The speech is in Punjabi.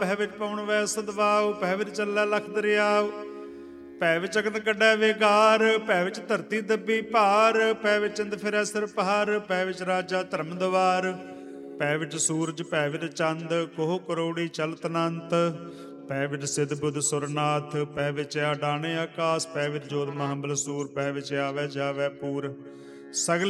ਪੈ ਵਿੱਚ ਪਉਣ ਵੈ ਸਦਵਾਉ, ਪੈ ਵਿੱਚ ਚੱਲੈ ਲਖ ਦਰਿਆਉ, ਪੈ ਵਿੱਚ ਅਗਨ ਕੱਢੈ ਵੇਗਾਰ, ਪੈ ਵਿੱਚ ਧਰਤੀ ਦੱਬੀ ਭਾਰ, ਪੈ ਵਿੱਚ ਅੰਧ ਫਿਰੈ ਸਿਰ ਪਹਾਰ, ਪੈ ਵਿੱਚ ਰਾਜਾ ਧਰਮ ਦਵਾਰ, ਪੈ ਵਿੱਚ ਸੂਰਜ, ਪੈ ਵਿੱਚ ਚੰਦ, ਕੋਹ ਕਰੋੜੀ ਚਲਤ ਅਨੰਤ, ਪੈ ਵਿੱਚ ਸਿੱਧ ਬੁੱਧ ਸੁਰਨਾਥ, ਪੈ ਵਿੱਚ ਆਡਾਣੇ ਆਕਾਸ, ਪੈ ਵਿੱਚ ਜੋਤ ਮਹਾਬਲ ਸੂਰ, ਪੈ ਵਿੱਚ ਆਵੈ ਜਾਵੈ ਪੂਰ, ਸਗਲ